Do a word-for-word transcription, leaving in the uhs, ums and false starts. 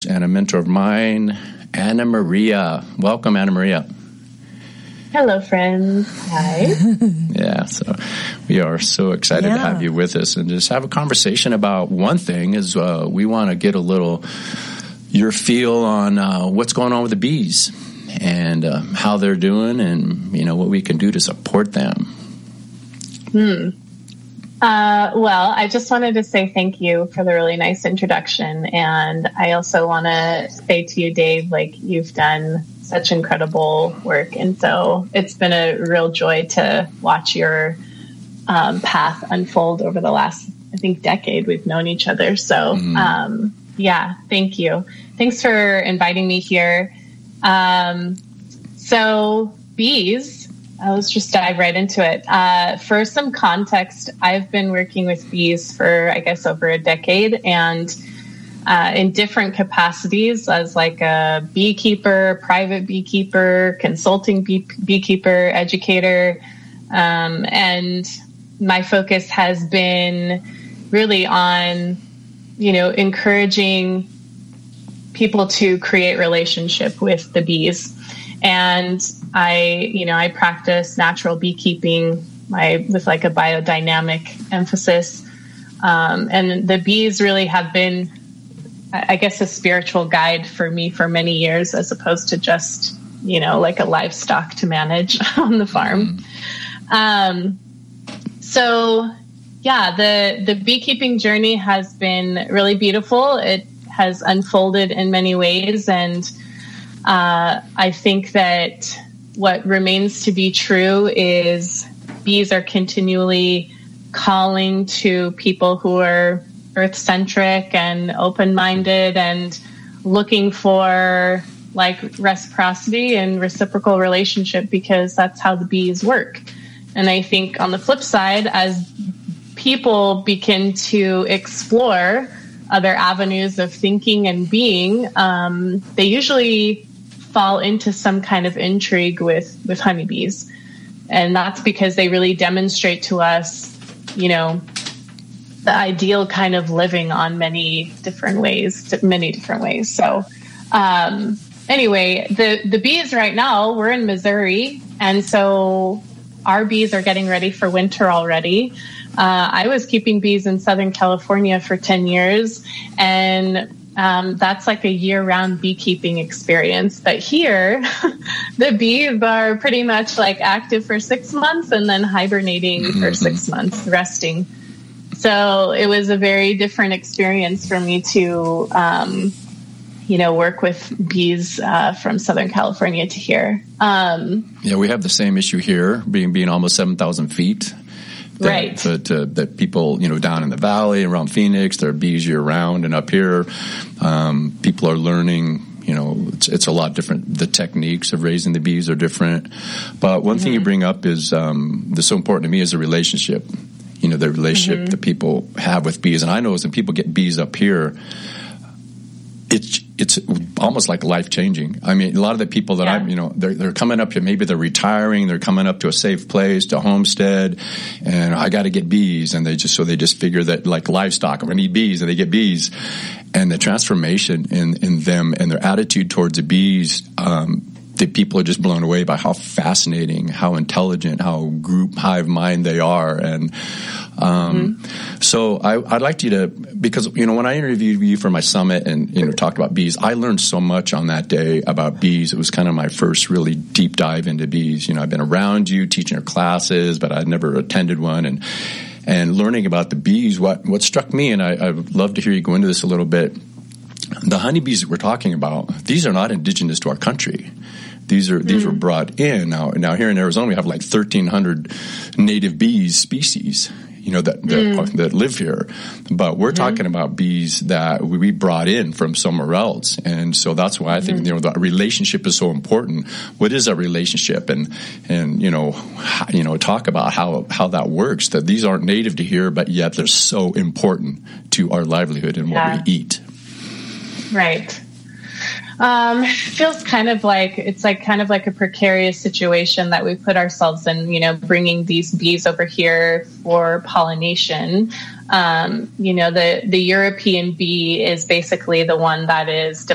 and a mentor of mine, Anna Maria. Welcome, Anna Maria. Hello, friends. Hi. Yeah, so we are so excited yeah. to have you with us and just have a conversation about one thing is uh, we want to get a little your feel on uh, what's going on with the bees and uh, how they're doing and, you know, what we can do to support them. Hmm. Uh, well, I just wanted to say thank you for the really nice introduction. And I also want to say to you, Dave, like you've done such incredible work. And so it's been a real joy to watch your um, path unfold over the last, I think, decade we've known each other. So, mm-hmm. um, yeah, thank you. Thanks for inviting me here. Um, so bees, uh, let's just dive right into it. Uh, for some context, I've been working with bees for, I guess, over a decade and Uh, in different capacities as like a beekeeper, private beekeeper, consulting bee- beekeeper, educator. Um, and my focus has been really on, you know, encouraging people to create relationship with the bees. And I, you know, I practice natural beekeeping my, with like a biodynamic emphasis. Um, and the bees really have been, I guess, a spiritual guide for me for many years, as opposed to just, you know, like a livestock to manage on the farm. Mm. Um, so, yeah, the, the beekeeping journey has been really beautiful. It has unfolded in many ways. And uh, I think that what remains to be true is bees are continually calling to people who are earth-centric and open-minded and looking for like reciprocity and reciprocal relationship because that's how the bees work. And I think on the flip side, as people begin to explore other avenues of thinking and being, um, they usually fall into some kind of intrigue with, with honeybees. And that's because they really demonstrate to us, you know, the ideal kind of living on many different ways, many different ways. So um, anyway, the, the bees right now, we're in Missouri. And so our bees are getting ready for winter already. Uh, I was keeping bees in Southern California for ten years. And um, that's like a year-round beekeeping experience. But here, the bees are pretty much like active for six months and then hibernating for six months, resting. So it was a very different experience for me to, um, you know, work with bees uh, from Southern California to here. Um, yeah, we have the same issue here, being being almost seven thousand feet. That, right. But uh, that people, you know, down in the valley around Phoenix, there are bees year round, and up here, um, people are learning. You know, it's, it's a lot different. The techniques of raising the bees are different. But one mm-hmm. thing you bring up is um, that's so important to me is the relationship. You know, the relationship mm-hmm. that people have with bees. And I know as when people get bees up here, it's it's almost like life-changing. I mean, a lot of the people that yeah. I'm, you know, they're, they're coming up here, maybe they're retiring, they're coming up to a safe place, to homestead, and I got to get bees. And they just, so they just figure that like livestock, I'm going to need bees, and they get bees. And the transformation in, in them and their attitude towards the bees, um, the people are just blown away by how fascinating, how intelligent, how group hive mind they are. And um, mm-hmm. so I, I'd like you to, because, you know, when I interviewed you for my summit and, you know, talked about bees, I learned so much on that day about bees. It was kind of my first really deep dive into bees. You know, I've been around you teaching your classes, but I'd never attended one. And and learning about the bees, what, what struck me, and I, I would love to hear you go into this a little bit, the honeybees that we're talking about, these are not indigenous to our country. These are these mm. were brought in. Now, now here in Arizona, we have like thirteen hundred native bees species, you know, that that, mm. that live here. But we're mm-hmm. talking about bees that we brought in from somewhere else, and so that's why I think mm-hmm. you know the relationship is so important. What is a relationship, and and you know, how, you know, talk about how how that works. That these aren't native to here, but yet they're so important to our livelihood and yeah. what we eat. Right. Um, it feels kind of like, it's like kind of like a precarious situation that we put ourselves in, you know, bringing these bees over here for pollination. Um, you know, the, the European bee is basically the one that is